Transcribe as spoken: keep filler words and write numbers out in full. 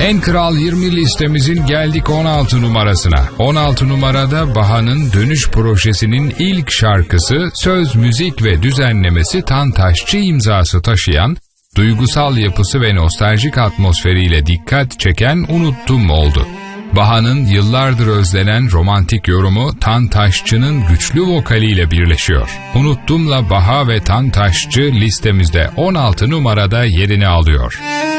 En Kral yirmi listemizin geldik on altı numarasına. on altı numarada Baha'nın Dönüş projesinin ilk şarkısı, söz, müzik ve düzenlemesi Tantaşçı imzası taşıyan, duygusal yapısı ve nostaljik atmosferiyle dikkat çeken Unuttum oldu. Baha'nın yıllardır özlenen romantik yorumu Tantaşçı'nın güçlü vokaliyle birleşiyor. Unuttum'la Baha ve Tantaşçı listemizde on altı numarada yerini alıyor.